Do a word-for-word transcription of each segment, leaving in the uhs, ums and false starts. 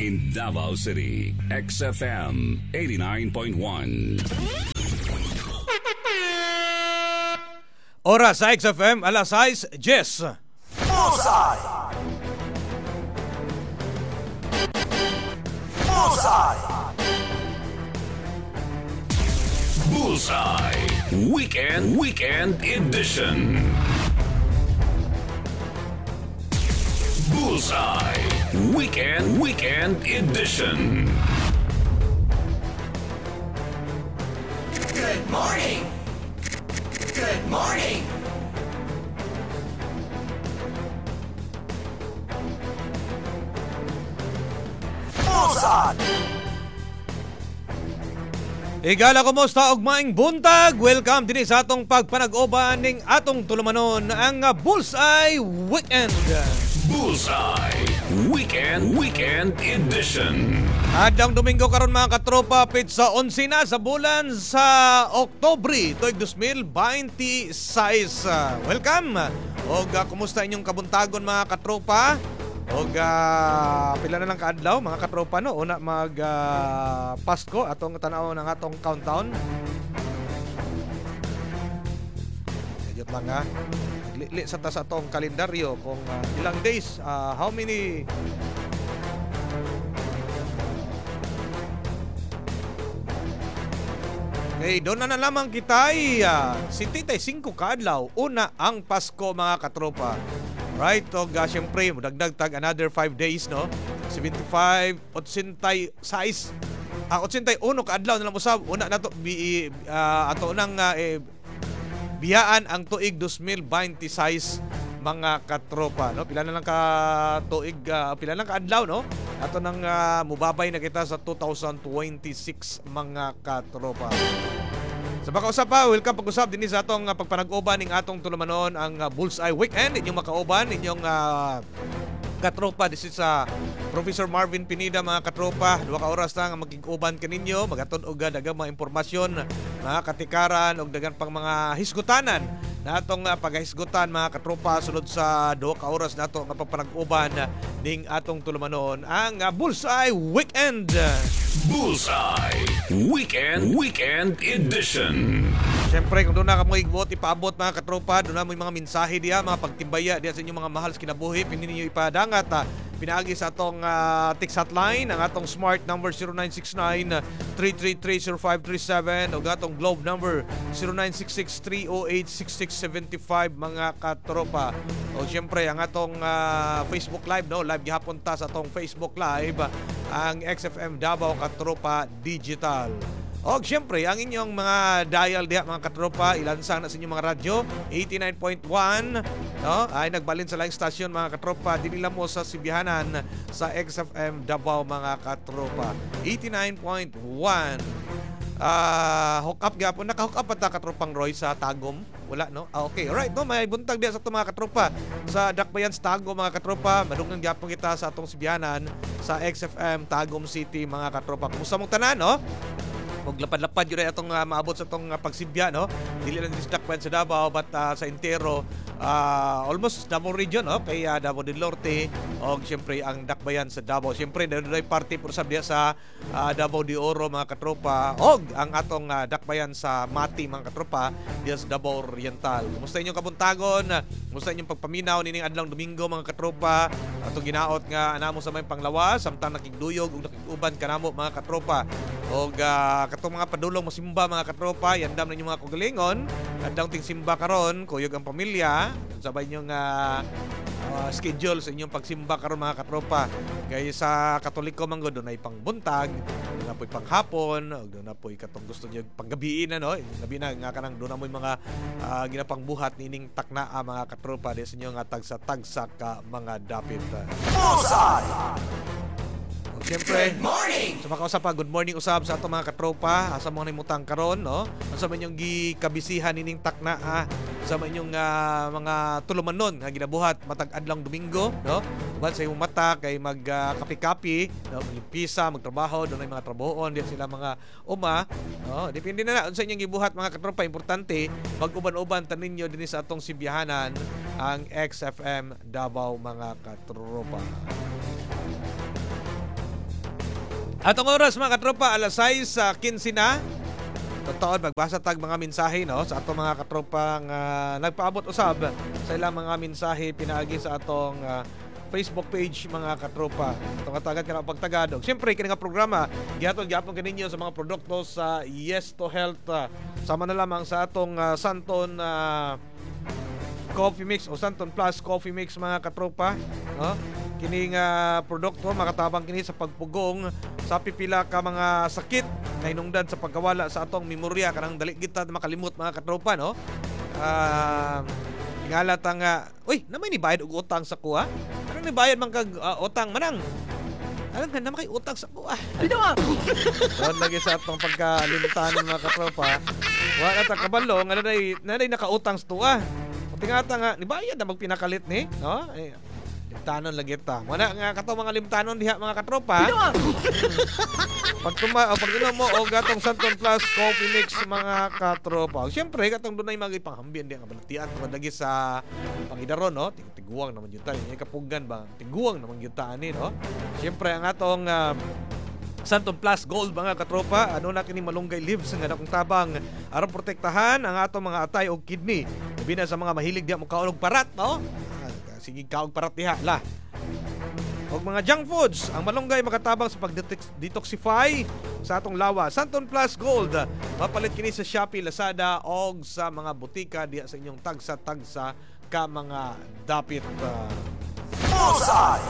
In Davao City, X F M eighty-nine point one. Oras sa X F M, alas sais, Jess. Bullseye! Bullseye! Bullseye Weekend Weekend Edition. Bullseye Weekend Weekend Edition. Good morning! Good morning! Bullseye! Igala, kumusta og maing buntag? Welcome din sa atong pagpanag-oban ning atong tulumanon ang Bullseye Weekend. Bullseye Weekend Weekend Edition. Adang Domingo karon mga katropa, pitsa onse na sa bulan sa Oktubre tuig twenty twenty-six. Welcome. Og uh, kumusta inyong kabuntagon mga katropa? Og uh, pila na lang kaadlaw mga katropa no una mag uh, Pasko atong tanaw ng atong countdown. Ayot lang ha. Li sa tas atong kalendaryo kung uh, ilang days, uh, how many Okay, doon na na lamang kita ay uh, seventy-five kaadlaw una ang Pasko mga katropa. Right, o uh, siyempre, dagdag tag another five days, no? seventy-five, eighty-six, ah, eighty-one kaadlaw na lang usab. Una na to, bi, uh, ato nang uh, eh, biyaan ang tuig twenty twenty-six mga katropa, no? Pila na lang ka tuig, uh, pila lang kaadlaw, no? Ato nang uh, mubabay na kita sa twenty twenty-six mga katropa. Sa pag-usap pa, welcome pag-usap din sa atong uh, pagpanag-uban ng atong tulumanon ang uh, Bullseye Weekend. Inyong makauban, inyong uh, katropa. This is uh, Professor Marvin Pineda mga katropa. Dua ka oras na nga magkig-uban kaninyo. Magatod og dagang mga impormasyon, mga katikaran, og dagang pang mga hisgutanan na atong uh, paghisgutan mga katropa sulod sa dua ka oras na ato nga pagpanag-uban ning atong tulumanon ang uh, Bullseye Weekend. Bullseye Weekend Weekend Edition. Siyempre, kung doon na ka mo igbuot, ipaabot mga katropa, doon na mo yung mga mensahe diya, mga pagtimbaya diya sa inyong mga mahal sa kinabuhi, pinin ninyo ipadangat ha. Pinaagi sa atong uh, text hotline, ang atong smart number zero nine six nine, three three three, zero five three seven o atong globe number zero nine six six, three zero eight, six six seven five mga katropa. O siyempre, ang atong uh, Facebook Live, no? Live gihapon ta sa atong Facebook Live, ang X F M Davao Katropa Digital. O siyempre, ang inyong mga dial diha mga katropa, ilansang na sa inyong mga radyo, eighty-nine point one, no? Ay nagbalin sa laing stasyon mga katropa, dinila mo sa Sibihanan sa X F M Davao mga katropa, eighty-nine point one. Ah, uh, hook up gapon, naka-hook up pa ta katropang Roy sa Tagum. Wala no? Ah, okay. Alright, no, may buntag diha sa ato mga katropa sa Dakbayan sa Tagum mga katropa. Madunggan gyapon kita sa atong Sibihanan sa X F M Tagum City mga katropa. Kumusta mong tanan, no? Kung lapad-lapad yun ay itong uh, maabot sa itong uh, pagsibya, no? Dili lang sa Dakbayan sa Davao, but uh, sa Intero, uh, almost Davao region, no? Kay uh, Davao del Norte, o siyempre ang Dakbayan sa Davao. Siyempre, naroon party po sabi sa uh, Davao de Oro, mga katropa, o ang atong uh, Dakbayan sa Mati, mga katropa, diya sa Davao Oriental. Kumusta inyong kabuntagon? Kumusta inyong pagpaminaw nining adlang Domingo, mga katropa? Atong ginaot nga anamo sa may panglawas, samtang nakigduyog ug nakiguban kanamo mga katropa. Og uh, katong mga padulong mosimba mga katropa, yandam ninyo mga kagalingon, andang ting simba karon, kuyog ang pamilya, sabay niyo nga uh, schedule sa inyong pagsimba karon mga katropa. Kay sa Katoliko man gud dunay pangbuntag, doon na po'y panghapon, og doon na po'y katong gusto niyo panggabiin na, no? Gabi na nga kanang doon na mo'y mga uh, ginapangbuhat nining taknaa mga katropa di sa inyo nga tagsa-tagsa ka mga dapit. Bullseye! Siyempre, Good morning! sa makausap pa, good morning usab sa ato mga katropa. Asa mo na imutang karon, no? Asa man yung gikabisihan nining takna, ha? Sa man yung uh, mga tulumanon nga ginabuhat matag adlang Domingo, no? Uban sa imong mata kay mag uh, kapi-kapi, no? Maglimpisa, magtrabaho, doon ay mga trabahoon, di sila mga uma, no? Depende na na sa inyong gibuhat mga katropa. Importante, mag-uban-uban tanin nyo din sa atong Sibihanan ang X F M Davao mga katropa. Atong oras mga katropa, alas sais sa quinze na. Totoo, magbasa tag mga mensahe no sa atong mga katropang uh, nagpaabot usab sa ilang mga mensahe pinaagi sa atong uh, Facebook page mga katropa. Itong katagan ka na pagtagadog. Siyempre, kini nga programa, gihatod gyapon kaninyo sa mga produkto sa Yes to Health. Uh, sama na lamang sa atong uh, Santon uh, Coffee Mix o Santon Plus Coffee Mix mga katropa. No? Kining uh, produkto, makatabang kini sa pagpugong sa pipila ka mga sakit na hinungdan sa pagkawala sa atong memorya. Kanang dali kita makalimot mga katropa. No? Uh, Ngalat ang, uh, uy, na may nibayad og utang sa kuha? Anong nibayad man kag uh, utang manang? Alam ka, naman kay utang sa kuha. Ito nga! Doon lagi sa atong pagkalimtan ng mga katropa. Wala na kabalo, nga nanay, nanay nakautang sa tuwa. Pati nga nga, nibayad na magpinakalit ni. No? Eh, limtanon lagi ta. Wala nga kato mga limtanon diha mga katropa. Ito nga! Pag tuma o pag inom mo o gatong Santon Plus Coffee Mix mga katropa. Siyempre katong dunay mga ipanghambian di ang balatian tungod lagi sa pangidaron no. Tiguang naman yun tayo. Yung kapugan ba? Tiguang naman yun tayo ni no. Siyempre ang atong uh, Santon Plus Gold mga katropa, ano na kini malunggay leaves nga akong tabang aron protektahan ang atong mga atay o kidney. Labi na sa mga mahilig diha mo kaulog parat no. Ah, sige kaog parat diha la. Og mga junk foods, ang malunggay makatabang sa pag-detoxify sa atong lawa. Santon Plus Gold, mapalit kini sa Shopee, Lazada og sa mga butika diya sa inyong tagsa-tagsa ka mga dapit. Uh... Bullseye!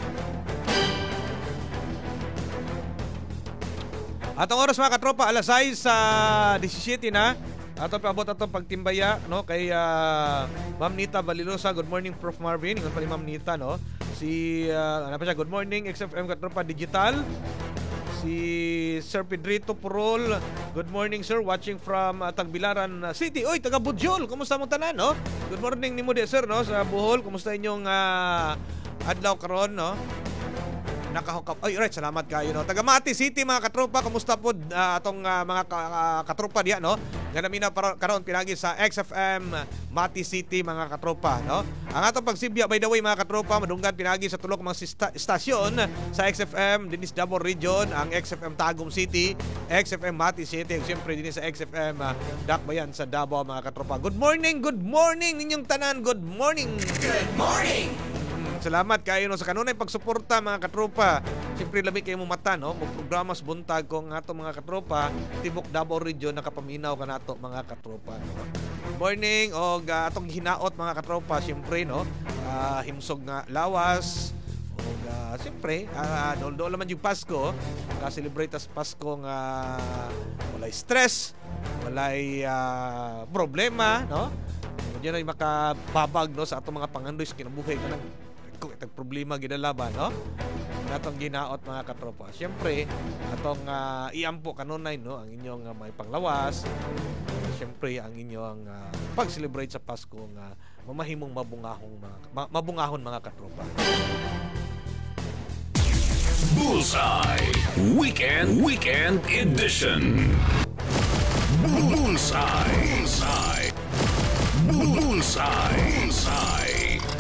Atong oras mga katropa, alas sais sa disisiete na. Ato pa abot atong pagtimbaya no kay uh, Ma'am Nita Balilosa. Good morning Prof Marvin. Ingon pa ni Ma'am Nita no. Si uh, ano pa siya? Good morning X F M Katropa Digital. Si Sir Pedrito Purol. Good morning sir, watching from uh, Tagbilaran City. Oy, taga Budjol. Kumusta mo tanan no? Good morning nimo di sir no sa Bohol. Kumusta inyong uh, adlaw karon no? Nakahukap. Ay, right, salamat kayo no. Taga Mati City mga katropa, kumusta po uh, atong uh, mga ka, uh, katropa diya no? Nga namin na karon pinagi sa X F M Mati City mga katropa no. Ang atong pagsibya by the way mga katropa, madunggan pinagi sa tulo ka mga sista- estasyon sa X F M dinis Davao Region, ang X F M Tagum City, X F M Mati City, ug siyempre dinis sa X F M uh, Dakbayan sa Davao mga katropa. Good morning, good morning ninyong tanan. Good morning. Good morning! Salamat kayo no sa kanunay pagsuporta mga katropa. Siyempre labi kayo mo mata no, mo programa sa buntag kung ato mga katropa tibok Davao Region nakapaminaw kanato mga katropa. No? Morning og uh, atong hinaot mga katropa siyempre no. Uh, himsog nga lawas og uh, siyempre uh, dol-dol man yung Pasko, ka-celebrate as Pasko nga walay stress, walay uh, problema no. Diyan ay makababag no sa atong mga pangandoy sa kinabuhi kanang itag problema ginalaban no natong ginaot mga katropa. Siyempre atong uh, iampo kanunay no ang inyong uh, may panglawas. Siyempre ang inyong uh, pag-celebrate sa Pasko nga uh, mamahimong mabungahong mga ma- mabungahon mga katropa. Bullseye Weekend Weekend Edition. Bullseye Bullseye Bullseye Bullseye.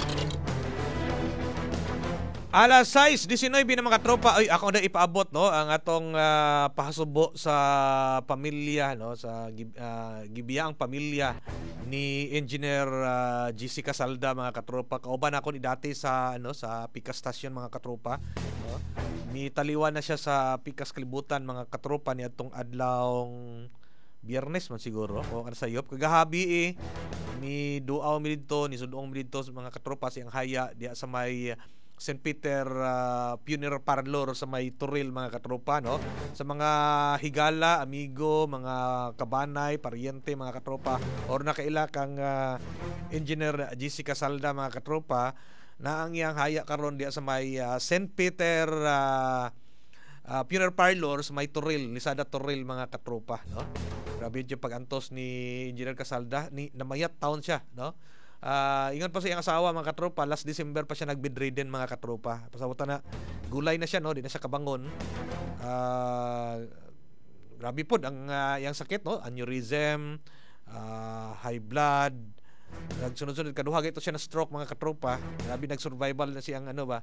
Alas sais diecinueve na mga tropa. Ay ako na ipaabot no ang atong uh, pahasubo sa pamilya no sa uh, gibiyaang pamilya ni Engineer uh, G C Casalda mga katropa. Kauban ako ni dati sa ano sa Pikas Station mga katropa no. Ni taliwan na siya sa Pikas Kalibutan mga katropa ni atong adlawng Biyernes man siguro o ano sayop kagahabi eh ni duaw mi didto ni sudong mi didto sa mga katropa siyang haya diya sa may Saint Peter uh, Funeral Parlor sa may Turil mga katropa no. Sa mga higala, amigo, mga kabanay, paryente mga katropa or nakaila kang uh, Engineer G C Casalda mga katropa na ang iyang haya karon diya sa may uh, Saint Peter uh, uh, Funeral Parlor sa may Turil, Lisada Turil mga katropa no. Grabe yung pag-antos ni Engineer Casalda, ni namayat taon siya no. Uh, ingon pa sa iyang asawa mga katropa, last December pa siya nag-bedridden mga katropa. Pasabutan na gulay na siya no, di na siya kabangon. Uh, grabe po ang uh, iyang sakit no, aneurysm, uh, high blood. Nagsunod-sunod kaduha ito siya na stroke mga katropa. Grabe nag-survival na siyang ano ba.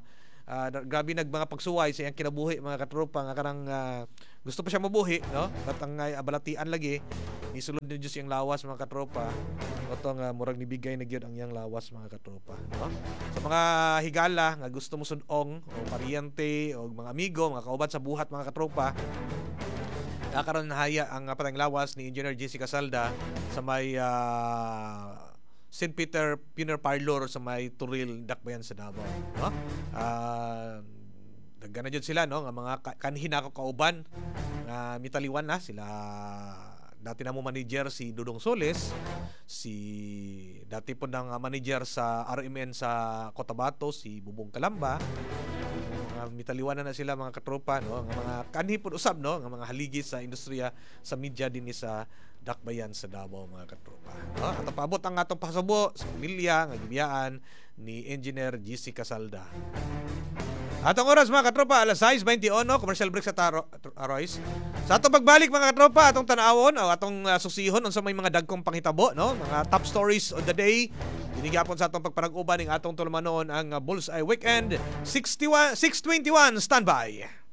Ah, da- grabe nag mga pagsuway sa iyang kinabuhi mga katropa nga kanang ah, gusto pa siya mabuhi no but ang uh, abalatian lagi nisulod ni Diyos yung lawas mga katropa oto nga murag nibigay na gyud ang iyang lawas mga katropa no sa mga higala nga gusto mo sudong o paryente o mga amigo mga kauban sa buhat mga katropa nakaroon na haya ang uh, patang lawas ni Engineer J C Casalda sa may uh, Saint Peter Funeral Parlor sa may Turil, Dakbayan sa Davao. No? Ah, nagana jud sila no nga mga ka- kanhin ako kauban nga mitaliwan na sila dati na mo manager si Dudong Soles, si dati po nang manager sa R M N sa Cotabato si Bubong Kalamba. Mga mitaliwan na, na sila mga katropa no nga mga kanhi pud usab no nga mga haligi sa industriya sa media dinhi sa Dakbayan sa Davao mga katropa. No? At paabot ang atong pasabo sa pamilya nga gibiyaan ni Engineer G C Casalda. Atong oras mga katropa alas sais twenty-one commercial break sa Taro Aroys. Sa atong pagbalik mga katropa atong tan-awon o atong uh, susihon unsa may mga dagkong panghitabo no mga top stories of the day. Dinigapon sa atong pagparag-uban ning atong tulumanon ang uh, Bullseye Weekend sixty-one six twenty-one standby.